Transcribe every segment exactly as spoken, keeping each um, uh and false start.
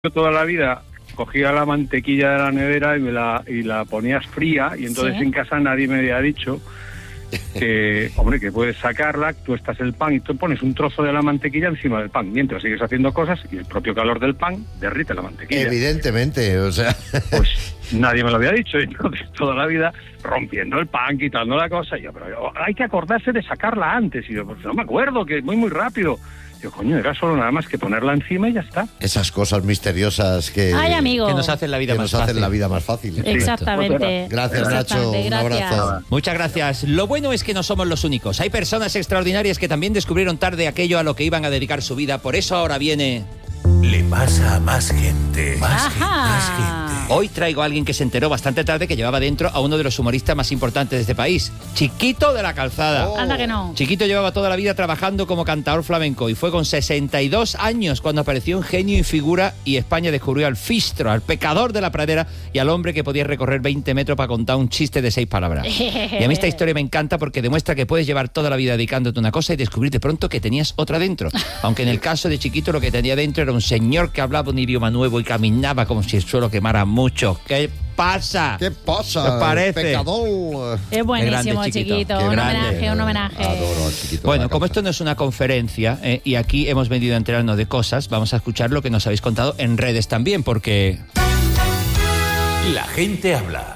Yo toda la vida cogía la mantequilla de la nevera y me la y la ponías fría, y entonces ¿sí? En casa nadie me había dicho que, hombre, que puedes sacarla, tú estás el pan y tú pones un trozo de la mantequilla encima del pan, mientras sigues haciendo cosas y el propio calor del pan derrite la mantequilla. Evidentemente, o sea... Pues nadie me lo había dicho, y entonces toda la vida rompiendo el pan, quitando la cosa, y yo, pero hay que acordarse de sacarla antes, y yo, pues no me acuerdo, que es muy muy rápido. Yo, coño, era solo nada más que ponerla encima y ya está. Esas cosas misteriosas que, Ay, amigo. que nos hacen la vida que más nos fácil. hacen la vida más fácil. Exactamente. Gracias, Nacho. Un Gracias. abrazo. Muchas gracias. Lo bueno es que no somos los únicos. Hay personas extraordinarias que también descubrieron tarde aquello a lo que iban a dedicar su vida. Por eso ahora viene... Le pasa a más gente. Más, gente, más gente. Hoy traigo a alguien que se enteró bastante tarde que llevaba dentro a uno de los humoristas más importantes de este país. Chiquito de la Calzada. Oh. Anda que no. Chiquito llevaba toda la vida trabajando como cantador flamenco y fue con sesenta y dos años cuando apareció un genio y figura y España descubrió al fistro, al pecador de la pradera y al hombre que podía recorrer veinte metros para contar un chiste de seis palabras. Y a mí esta historia me encanta porque demuestra que puedes llevar toda la vida dedicándote a una cosa y descubrir de pronto que tenías otra dentro. Aunque en el caso de Chiquito lo que tenía dentro era un señor que hablaba un idioma nuevo y caminaba como si el suelo quemara mucho. ¿Qué pasa? ¿Qué pasa? ¿Qué os parece? Pecador. Es buenísimo, grande, Chiquito. Chiquito. Qué Un grande. homenaje, un homenaje. Adoro al Chiquito. Bueno, como esto no es una conferencia eh, y aquí hemos venido a enterarnos de cosas, vamos a escuchar lo que nos habéis contado en redes también, porque... La gente habla.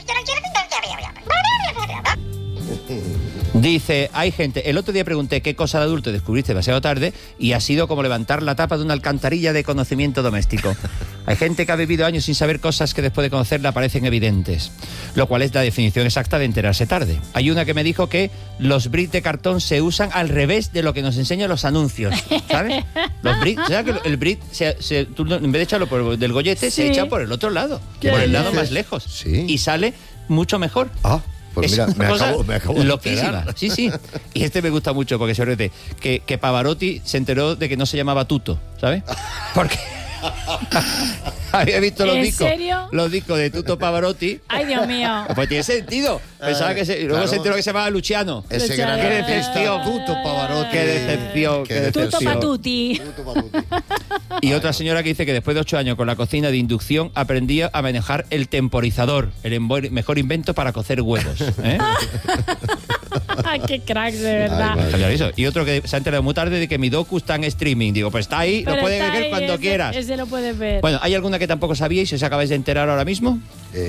Dice, hay gente, el otro día pregunté qué cosa de adulto descubriste demasiado tarde y ha sido como levantar la tapa de una alcantarilla de conocimiento doméstico. Hay gente que ha vivido años sin saber cosas que después de conocerla parecen evidentes, lo cual es la definición exacta de enterarse tarde. Hay una que me dijo que los bricks de cartón se usan al revés de lo que nos enseñan los anuncios, ¿sabes? Los bricks, ¿sabes que el brick, se, se, tú, en vez de echarlo por del gollete, Sí. se echa por el otro lado, ¿Qué por el lado dices? más lejos, Sí. y sale mucho mejor. Ah, pues Es mira, me una cosa acabo, me acabo de loquísima. enterar. Sí, sí. Y este me gusta mucho porque se ríe que, que Pavarotti se enteró de que no se llamaba Tuto, ¿sabes? Porque había visto los ¿En discos. serio? Los discos de Tuto Pavarotti. Ay, Dios mío. Pues tiene sentido. Pensaba que se, y luego claro. se enteró que se llamaba Luciano. Ese Luciano. gran Qué artista, decepción. Tuto Pavarotti. Qué decepción, qué Tuto decepción. Patuti. Tuto Pavarotti. Y otra señora que dice que después de ocho años con la cocina de inducción aprendía a manejar el temporizador, el embo- mejor invento para cocer huevos. ¿eh? Ay, qué crack, de verdad. Ay, Sabía eso. Y otro que se ha enterado muy tarde de que mi docu está en streaming. Digo, pues está ahí, Pero lo puedes está ver ahí, cuando ese- quieras. Ese lo puedes ver. Bueno, ¿hay alguna que tampoco sabíais y os acabáis de enterar ahora mismo?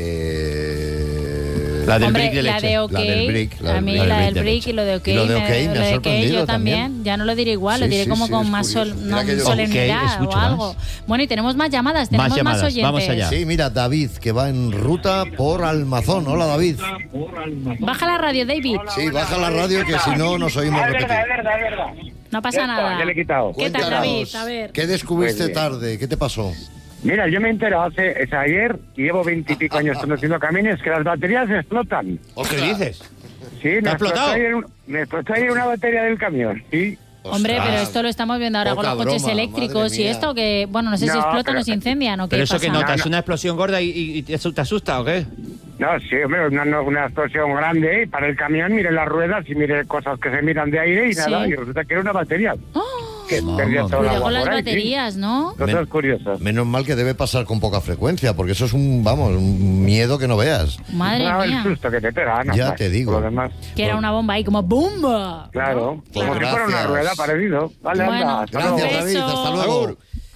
Eh... La del Hombre, brick de la leche. de OK. La del brick, la a del mí brick. la del de brick leche. y lo de OK. Y lo de OK me ha lo de OK sorprendido yo también. también. Ya no lo diré igual, lo Sí, diré sí, como sí, con es más, curioso. sol, Mira más que yo- solemnidad OK es mucho o algo. más. Bueno, y tenemos más llamadas, tenemos Más más, llamadas, oyentes. vamos allá. Sí, mira, David, que va en ruta por Almazón. Hola, David. Baja la radio, David. Sí, baja la radio que si no nos oímos Es repetir. verdad, es verdad, es verdad. No pasa Ya está, nada. ya le he quitado. ¿Qué tal, Cuéntanos, David? A ver. ¿qué descubriste Muy bien. tarde? ¿Qué te pasó? Mira, yo me he enterado hace, es ayer, y llevo veintipico años conduciendo camiones, que las baterías explotan. ¿Qué dices? Sí, me ha explotado? ayer, un- me explotó ayer una batería del camión, sí. Hombre, Ostras, pero esto lo estamos viendo ahora con poca los coches broma, eléctricos madre y mía. esto que, bueno, no sé si No, explotan pero- o se incendian o qué Pero eso pasa. que notas, No, no. una explosión gorda y, y- y te asusta, asusta, ¿o qué? No, sí, hombre, una, no- una explosión grande, ¿eh? Para el camión, mire las ruedas y mire cosas que se miran de aire y Sí. nada, y resulta que era una batería. ¡Oh! Que Mamma perdía todo el Cuidado agua con las por ahí, sí. baterías, ¿no? Cosas curiosas. Menos mal que debe pasar con poca frecuencia, porque eso es un, vamos, un miedo que no veas. Madre No, el mía. susto que te pega, no, Ya más. te digo. Por lo demás, Que era una bomba ahí como ¡bomba! claro, Claro. como si fuera una Gracias. rueda, parecido. Vale, Bueno, anda, hasta Gracias, luego. Un David. beso. Hasta luego.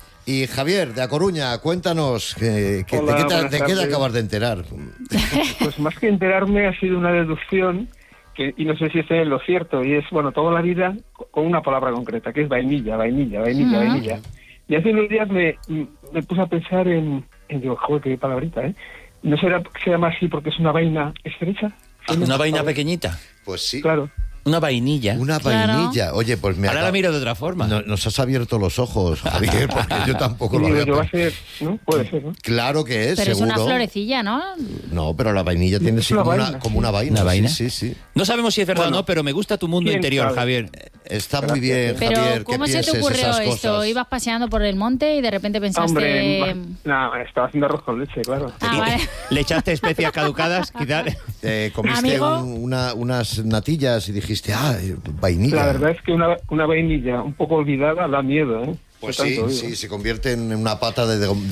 Y Javier, de A Coruña, cuéntanos, que, que- Hola, ¿de qué te, buenas de qué te tardes. acabas de enterar? Pues más que enterarme ha sido una deducción que, y no sé si es en lo cierto, y es, bueno, toda la vida con una palabra concreta, que es vainilla, vainilla, vainilla, Ujú. vainilla. Y hace unos días me, me puse a pensar en, en digo, joder, qué palabrita, ¿eh? ¿No será que se llama así porque es una vaina estrecha? Una vaina pequeñita, Pues sí, Claro. una vainilla. una Claro. vainilla. Oye, pues me Ahora acaba- la miro de otra forma. No- nos has abierto los ojos, Javier, porque yo tampoco Y lo digo, había yo va a pensado. ser, ¿no? Puede ser, ¿no? Claro que es, Pero es seguro. una florecilla, ¿no? No, pero la vainilla tiene Es sí, una como, una, vaina, como sí. una vaina. ¿Una vaina? Sí, sí, sí. No sabemos si es verdad Bueno, o no, pero me gusta tu mundo ¿quién interior, sabe? Javier. Está muy bien, Pero Javier, ¿cómo que se te pienses ocurrió esas esto? cosas. ¿Ibas paseando por el monte y de repente pensaste... Hombre, no, estaba haciendo arroz con leche, claro. Ah, vale. ¿Le echaste especias caducadas? Quizás. Eh, comiste Amigo. un- una- unas natillas y dijiste, ah, eh, vainilla. La verdad es que una, una vainilla un poco olvidada da miedo, ¿eh? Pues De sí, tanto oído. sí, se convierte en una pata de,